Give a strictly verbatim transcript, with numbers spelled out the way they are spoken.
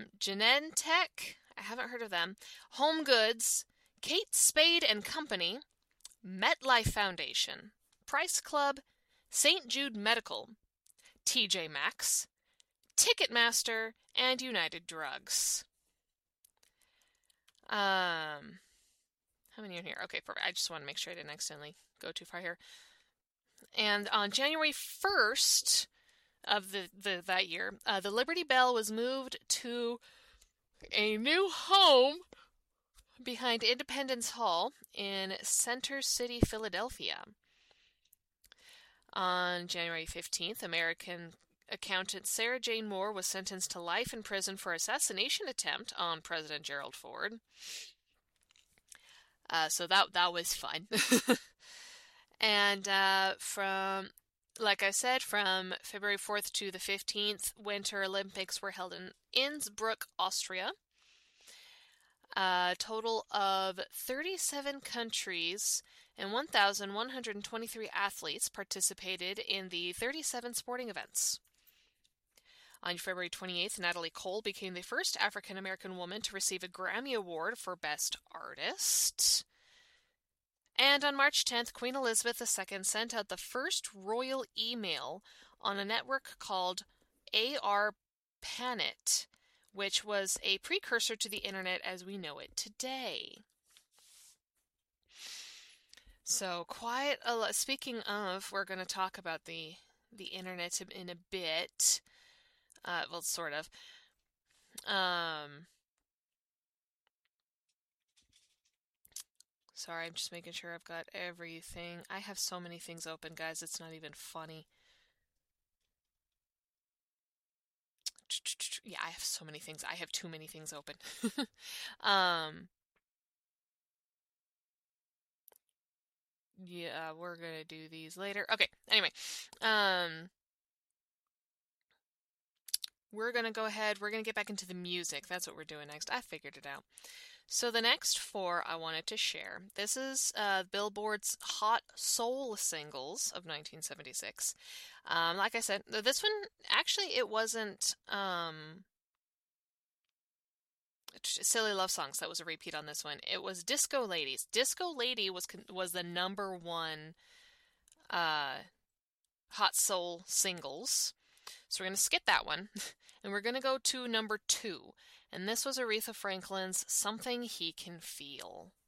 Um, Genentech, I haven't heard of them. Home Goods, Kate Spade and Company, MetLife Foundation, Price Club, Saint Jude Medical, T J Maxx, Ticketmaster, and United Drugs. Um, how many are in here? Okay, perfect. I just want to make sure I didn't accidentally go too far here. And on January first of the, the that year, uh, the Liberty Bell was moved to a new home behind Independence Hall in Center City, Philadelphia. On January fifteenth, American accountant Sarah Jane Moore was sentenced to life in prison for assassination attempt on President Gerald Ford. Uh, so that that was fun. And uh, from, like I said, from February fourth to the fifteenth, Winter Olympics were held in Innsbruck, Austria. A total of thirty-seven countries and one thousand one hundred twenty-three athletes participated in the thirty-seven sporting events. On February twenty-eighth, Natalie Cole became the first African-American woman to receive a Grammy Award for Best Artist. And on March tenth, Queen Elizabeth the Second sent out the first royal email on a network called ARPANET, which was a precursor to the internet as we know it today. So, quite a lot. Speaking of, we're going to talk about the the internet in a bit. Uh, well, sort of. Um, sorry, I'm just making sure I've got everything. I have so many things open, guys. It's not even funny. Yeah, I have so many things. I have too many things open. um, yeah, we're gonna do these later. Okay, anyway. Um, we're gonna go ahead. We're gonna get back into the music. That's what we're doing next. I figured it out. So the next four I wanted to share. This is uh, Billboard's Hot Soul Singles of nineteen seventy-six. Um, like I said, this one, actually, it wasn't um, Silly Love Songs that was a repeat on this one. It was Disco Ladies. Disco Lady was was the number one uh, Hot Soul Singles. So we're going to skip that one, and we're going to go to number two. And this was Aretha Franklin's Something He Can Feel.